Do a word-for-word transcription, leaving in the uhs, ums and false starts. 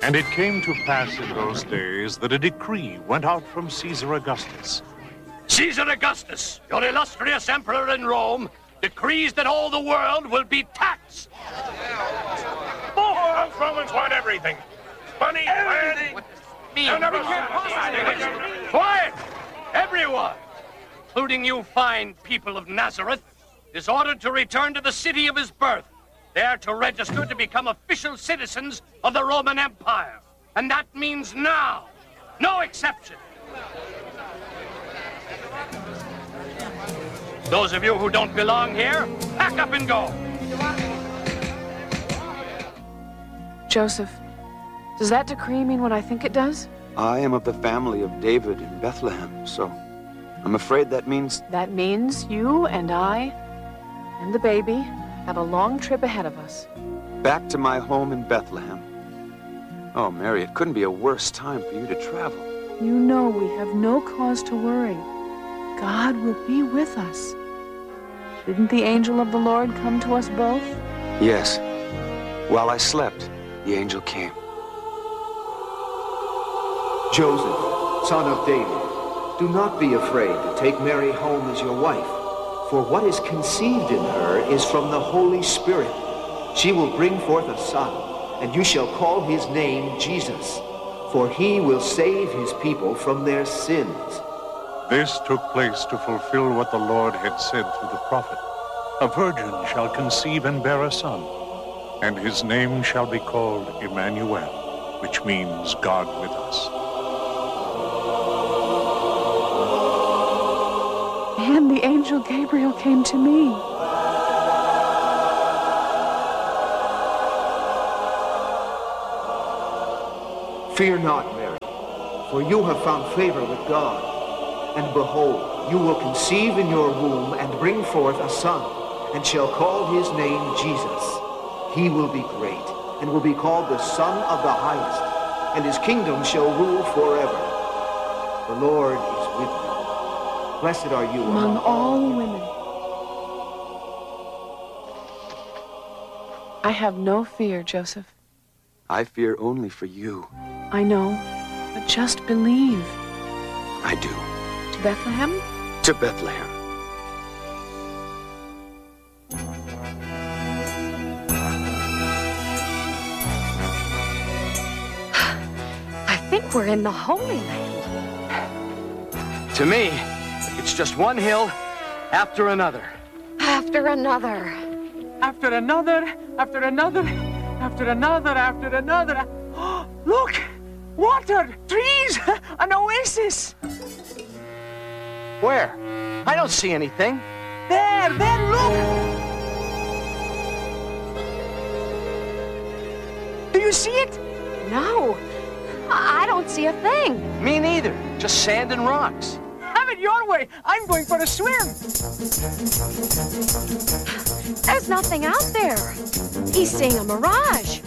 And it came to pass in those days that a decree went out from Caesar Augustus. Caesar Augustus, your illustrious emperor in Rome, decrees that all the world will be taxed. More! Us Romans want everything. Money, Everything. land. Mean. Never Quiet! Everyone, including you fine people of Nazareth, is ordered to return to the city of his birth, there to register to become official citizens of the Roman Empire. And that means now. No exception. Those of you who don't belong here, pack up and go. Joseph, does that decree mean what I think it does? I am of the family of David in Bethlehem, so I'm afraid that means... That means you and I and the baby have a long trip ahead of us. Back to my home in Bethlehem. Oh, Mary, it couldn't be a worse time for you to travel. You know we have no cause to worry. God will be with us. Didn't the angel of the Lord come to us both? Yes. While I slept, the angel came. Joseph, son of David, do not be afraid to take Mary home as your wife, for what is conceived in her is from the Holy Spirit. She will bring forth a son, and you shall call his name Jesus, for he will save his people from their sins. This took place to fulfill what the Lord had said through the prophet. A virgin shall conceive and bear a son, and his name shall be called Emmanuel, which means God with us. And the angel Gabriel came to me. Fear not, Mary, for you have found favor with God. And behold, you will conceive in your womb and bring forth a son, and shall call his name Jesus. He will be great, and will be called the Son of the Highest, and his kingdom shall rule forever. The Lord is with you. Blessed are you among all women. I have no fear, Joseph. I fear only for you. I know, but just believe. I do. To Bethlehem? To Bethlehem. I think we're in the Holy Land. To me, it's just one hill after another. After another. After another, after another, after another, after another. Oh, look! Water! Trees! An oasis! Where? I don't see anything. There! There, look! Do you see it? No. I don't see a thing. Me neither. Just sand and rocks. Have it your way. I'm going for a swim. There's nothing out there. He's seeing a mirage.